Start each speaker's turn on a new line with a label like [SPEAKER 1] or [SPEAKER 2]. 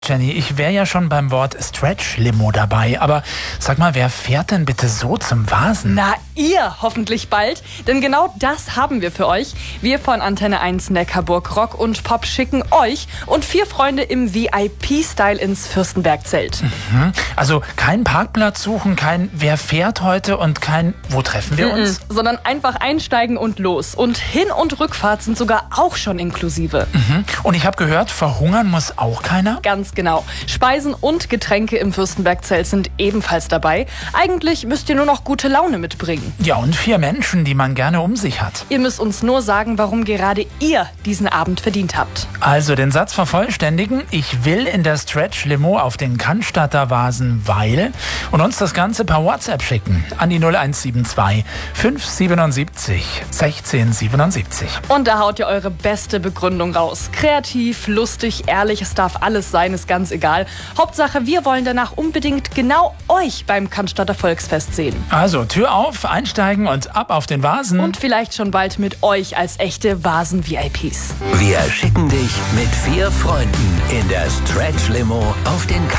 [SPEAKER 1] Jenny, ich wäre ja schon beim Wort Stretch-Limo dabei, aber sag mal, wer fährt denn bitte so zum Vasen?
[SPEAKER 2] Na, ihr hoffentlich bald, denn genau das haben wir für euch. Wir von Antenne 1 Neckarburg Rock und Pop schicken euch und 4 Freunde im VIP-Style ins Fürstenbergzelt.
[SPEAKER 1] Also kein Parkplatz suchen, kein Wer fährt heute und kein Wo treffen wir uns?
[SPEAKER 2] Sondern einfach einsteigen und los. Und Hin- und Rückfahrt sind sogar auch schon inklusive.
[SPEAKER 1] Und ich habe gehört, verhungern muss auch keiner?
[SPEAKER 2] Ganz genau. Speisen und Getränke im Fürstenbergzelt sind ebenfalls dabei. Eigentlich müsst ihr nur noch gute Laune mitbringen.
[SPEAKER 1] Ja, und 4 Menschen, die man gerne um sich hat.
[SPEAKER 2] Ihr müsst uns nur sagen, warum gerade ihr diesen Abend verdient habt.
[SPEAKER 1] Also den Satz vervollständigen: Ich will in der Stretch-Limo auf den Cannstatter Vasen, weil... Und uns das Ganze per WhatsApp schicken an die 0172 577 1677.
[SPEAKER 2] Und da haut ihr eure beste Begründung raus. Kreativ, lustig, ehrlich, es darf alles sein, ist ganz egal. Hauptsache, wir wollen danach unbedingt genau euch beim Cannstatter Volksfest sehen.
[SPEAKER 1] Also Tür auf, einsteigen und ab auf den Vasen.
[SPEAKER 2] Und vielleicht schon bald mit euch als echte Vasen-VIPs.
[SPEAKER 3] Wir schicken dich mit 4 Freunden in der Stretch-Limo auf den